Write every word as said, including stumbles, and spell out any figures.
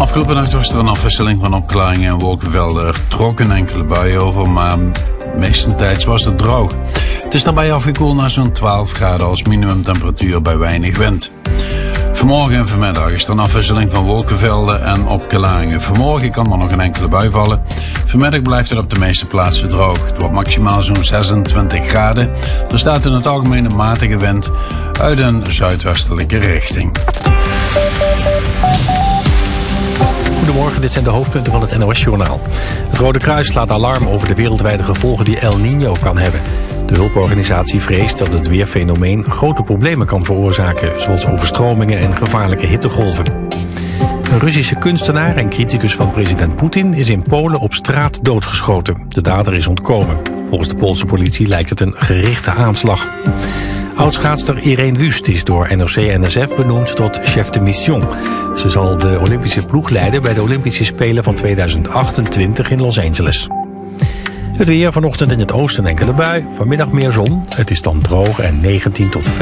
Afgelopen nacht was er een afwisseling van opklaringen en wolkenvelden. Er trokken enkele buien over, maar meestentijds was het droog. Het is daarbij afgekoeld naar zo'n twaalf graden als minimumtemperatuur bij weinig wind. Vanmorgen en vanmiddag is er een afwisseling van wolkenvelden en opklaringen. Vanmorgen kan er nog een enkele bui vallen. Vanmiddag blijft het op de meeste plaatsen droog. Het wordt maximaal zo'n zesentwintig graden. Er staat in het algemeen een matige wind uit een zuidwestelijke richting. Goedemorgen, dit zijn de hoofdpunten van het N O S-journaal. Het Rode Kruis slaat alarm over de wereldwijde gevolgen die El Niño kan hebben. De hulporganisatie vreest dat het weerfenomeen grote problemen kan veroorzaken, zoals overstromingen en gevaarlijke hittegolven. Een Russische kunstenaar en criticus van president Poetin is in Polen op straat doodgeschoten. De dader is ontkomen. Volgens de Poolse politie lijkt het een gerichte aanslag. Oudschaatster Irene Wust is door N O C N S F benoemd tot chef de mission. Ze zal de Olympische ploeg leiden bij de Olympische Spelen van tweeduizend achtentwintig in Los Angeles. Het weer vanochtend in het oosten enkele bui, vanmiddag meer zon. Het is dan droog en negentien tot